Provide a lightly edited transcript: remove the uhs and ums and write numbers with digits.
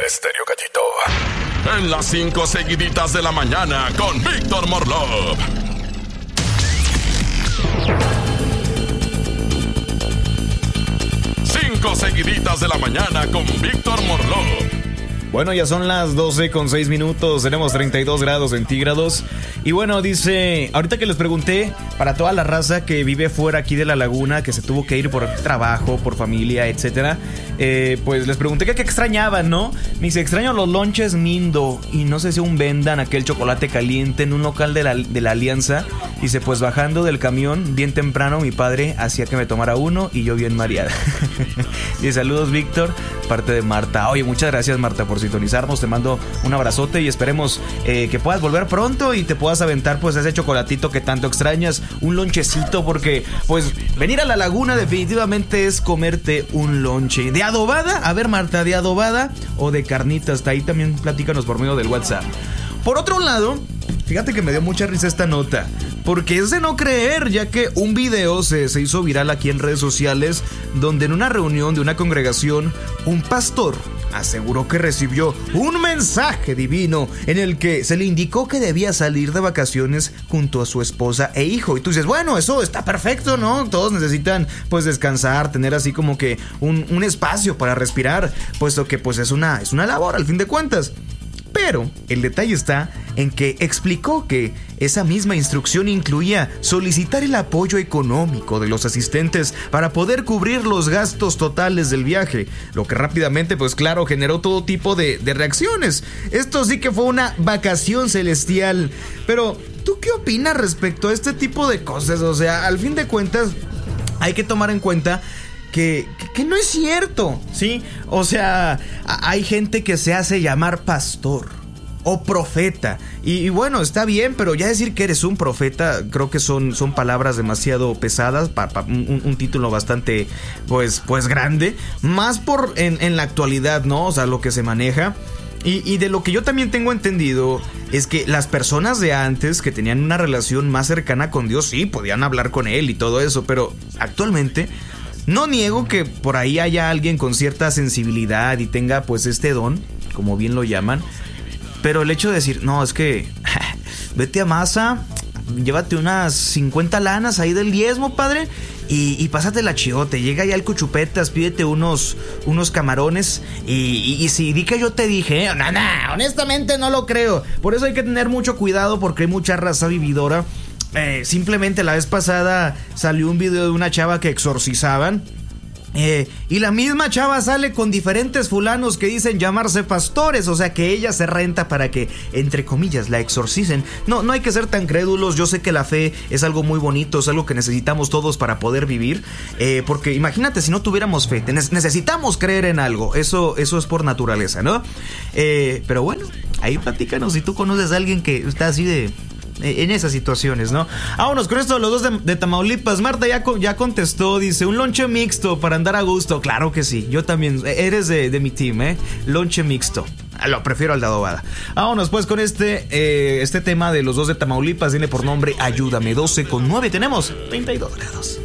Estéreo Gallito. En las 5 seguiditas de la mañana con Víctor Morlov. Seguiditas de la mañana con Víctor Morlov. Bueno, ya son las 12:06. Tenemos 32 grados centígrados. Y bueno, dice, ahorita que les pregunté, para toda la raza que vive fuera aquí de la laguna, que se tuvo que ir por trabajo, por familia, etcétera, pues les pregunté qué extrañaban, ¿no? Me dice, extraño los lonches Mindo. Y no sé si aún vendan aquel chocolate caliente en un local de la Alianza. Dice, pues bajando del camión bien temprano, mi padre hacía que me tomara uno y yo bien mareada. Y saludos, Víctor, parte de Marta. Oye, muchas gracias, Marta, por sintonizarnos. Te mando un abrazote y esperemos que puedas volver pronto y te puedas aventar pues ese chocolatito que tanto extrañas, un lonchecito, porque pues venir a la laguna definitivamente es comerte un lonche. ¿De adobada? A ver, Marta, ¿de adobada o de carnitas? Ahí también platícanos por medio del WhatsApp. Por otro lado, fíjate que me dio mucha risa esta nota, porque es de no creer, ya que un video se hizo viral aquí en redes sociales, donde en una reunión de una congregación, un pastor aseguró que recibió un mensaje divino en el que se le indicó que debía salir de vacaciones junto a su esposa e hijo. Y tú dices, bueno, eso está perfecto, ¿no? Todos necesitan pues descansar, tener así como que un espacio para respirar, puesto que pues es una labor al fin de cuentas. Pero el detalle está en que explicó que esa misma instrucción incluía solicitar el apoyo económico de los asistentes para poder cubrir los gastos totales del viaje, lo que rápidamente, pues claro, generó todo tipo de reacciones. Esto sí que fue una vacación celestial. Pero, ¿tú qué opinas respecto a este tipo de cosas? O sea, al fin de cuentas, hay que tomar en cuenta que no es cierto, ¿sí? O sea, hay gente que se hace llamar pastor o profeta. Y bueno, está bien, pero ya decir que eres un profeta, creo que son palabras demasiado pesadas para un título bastante, pues grande. Más en la actualidad, ¿no? O sea, lo que se maneja. Y de lo que yo también tengo entendido es que las personas de antes que tenían una relación más cercana con Dios, sí, podían hablar con Él y todo eso, pero actualmente no niego que por ahí haya alguien con cierta sensibilidad y tenga pues este don, como bien lo llaman, pero el hecho de decir, no, es que vete a Masa, llévate unas 50 lanas ahí del diezmo, padre, y pásatela chidote, llega ya al Cuchupetas, pídete unos camarones y si di que yo te dije, no, honestamente no lo creo. Por eso hay que tener mucho cuidado, porque hay mucha raza vividora. Simplemente la vez pasada salió un video de una chava que exorcizaban, y la misma chava sale con diferentes fulanos que dicen llamarse pastores, o sea que ella se renta para que, entre comillas, la exorcicen. No hay que ser tan crédulos. Yo sé que la fe es algo muy bonito, es algo que necesitamos todos para poder vivir, porque imagínate si no tuviéramos fe, necesitamos creer en algo, eso es por naturaleza, ¿no? Pero bueno, ahí platícanos si tú conoces a alguien que está así en esas situaciones, ¿no? Vámonos con esto de los dos de Tamaulipas. Marta ya contestó, dice, un lonche mixto para andar a gusto. Claro que sí, yo también, eres de mi team, lonche mixto. Lo prefiero al de adobada. Vámonos pues con este tema de los dos de Tamaulipas. Tiene por nombre Ayúdame. 12:09. Tenemos 32 grados.